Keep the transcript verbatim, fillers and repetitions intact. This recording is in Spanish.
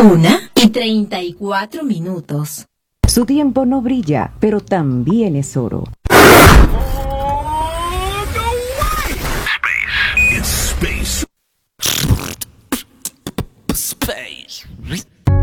Una y treinta y cuatro minutos. Su tiempo no brilla, pero también es oro. Space. It's space. Space.